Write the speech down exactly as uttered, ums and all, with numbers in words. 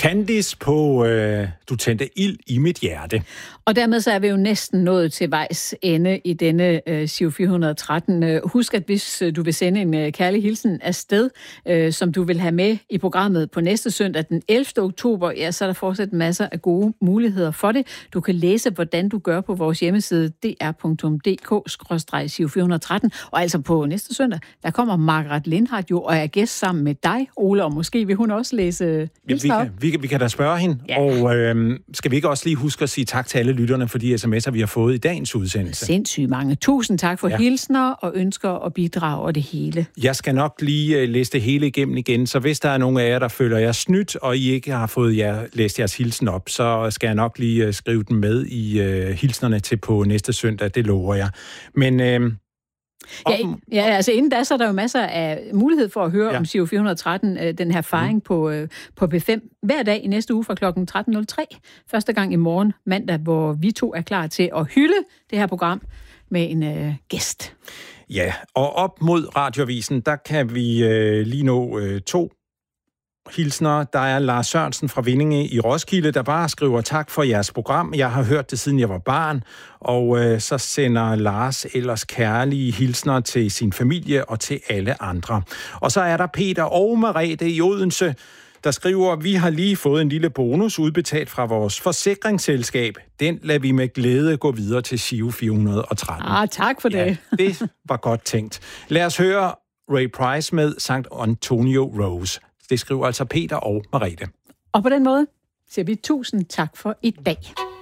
Candice på øh, Du tændte ild i mit hjerte. Og dermed så er vi jo næsten nået til vejs ende i denne øh, Giro fire hundrede og tretten. Øh, husk, at hvis øh, du vil sende en øh, kærlig hilsen afsted, øh, som du vil have med i programmet på næste søndag den ellevte oktober, ja, så er der fortsat masser af gode muligheder for det. Du kan læse, hvordan du gør på vores hjemmeside d r punktum d k skråstreg giro fire hundrede og tretten. Og altså på næste søndag, der kommer Margaret Lindhardt jo og er gæst sammen med dig, Ole, og måske vil hun også læse hilsner op. Ja, vi, vi, vi kan da spørge hende, ja. Og øh, skal vi ikke også lige huske at sige tak til alle lytterne for de sms'er, vi har fået i dagens udsendelse? Sindssygt mange. Tusind tak for ja. hilsner og ønsker og bidrag og det hele. Jeg skal nok lige uh, læse det hele igennem igen, så hvis der er nogen af jer, der føler jer snydt, og I ikke har fået jer, læst jeres hilsen op, så skal jeg nok lige uh, skrive den med i uh, hilsnerne til på næste søndag, det lover jeg. Men... Uh, Ja, ja, altså inden da, så er der jo masser af mulighed for at høre ja. om Giro fire hundrede og tretten, øh, den her fejring mm. på, øh, på P fem, hver dag i næste uge fra klokken tretten nul tre. Første gang i morgen, mandag, hvor vi to er klar til at hylde det her program med en øh, gæst. Ja, og op mod Radioavisen, der kan vi øh, lige nå øh, to hilsner. Der er Lars Sørensen fra Vindinge i Roskilde, der bare skriver tak for jeres program. Jeg har hørt det, siden jeg var barn. Og øh, så sender Lars ellers kærlige hilsner til sin familie og til alle andre. Og så er der Peter og Merete i Odense, der skriver, vi har lige fået en lille bonus udbetalt fra vores forsikringsselskab. Den lader vi med glæde gå videre til Giro fire hundrede og tretten. Ah, tak for det. Ja, det var godt tænkt. Lad os høre Ray Price med Sankt Antonio Rose. Det skriver altså Peter og Merete. Og på den måde siger vi tusind tak for i dag.